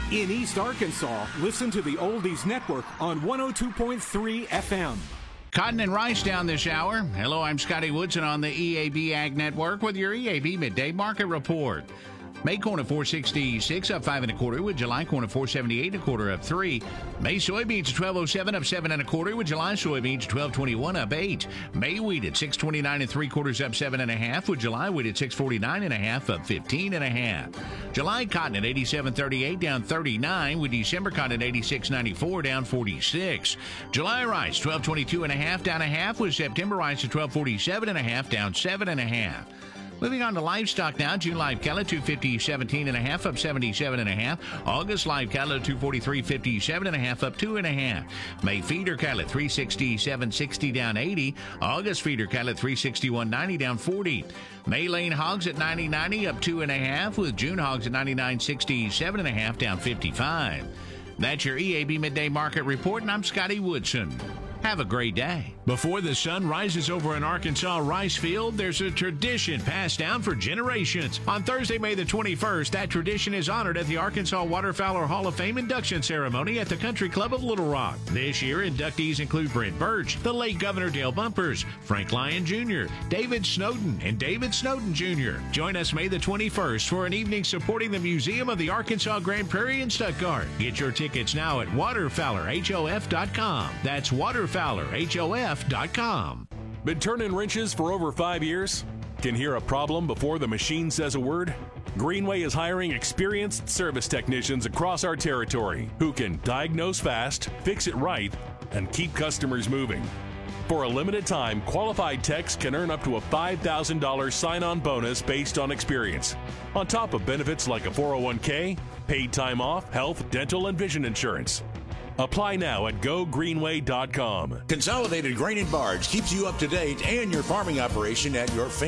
In East Arkansas, listen to the Oldies Network on 102.3 FM. Cotton and rice down this hour. Hello, I'm Scotty Woodson on the EAB Ag Network with your EAB Midday Market Report. May corn at 466, up 5 1/4, with July corn at 478 1/4, up 3. May soybeans at 1207, up 7 1/4, with July soybeans at 1221, up 8. May wheat at 629 3/4, up 7 1/2, with July wheat at 649 1/2, up 15 1/2. July cotton at 87.38, down 39, with December cotton at 86.94, down 46. July rice 1222 1/2, down 1/2, with September rice at 1247 1/2, down 7 1/2. Moving on to livestock now. June live cattle 250.17 1/2, up 77 1/2. August live cattle 243.57 1/2, up 2 1/2. May feeder cattle 367.60, down 80. August feeder cattle 361.90, down 40. May lane hogs at 90.90, up 2 1/2, with June hogs at 99.67 1/2, down 55. That's your EAB Midday Market Report, and I'm Scotty Woodson. Have a great day. Before the sun rises over an Arkansas rice field, there's a tradition passed down for generations. On Thursday, May the 21st, that tradition is honored at the Arkansas Waterfowler Hall of Fame induction ceremony at the Country Club of Little Rock. This year, inductees include Brent Birch, the late Governor Dale Bumpers, Frank Lyon Jr., David Snowden, and David Snowden Jr. Join us May the 21st for an evening supporting the Museum of the Arkansas Grand Prairie in Stuttgart. Get your tickets now at waterfowlerhof.com. That's waterfowlerhof.com. Been turning wrenches for over 5 years? Can hear a problem before the machine says a word? Greenway is hiring experienced service technicians across our territory who can diagnose fast, fix it right, and keep customers moving. For a limited time, qualified techs can earn up to a $5,000 sign-on bonus based on experience, on top of benefits like a 401k, paid time off, health, dental, and vision insurance. Apply now at gogreenway.com. Consolidated Grain and Barge keeps you up to date and your farming operation at your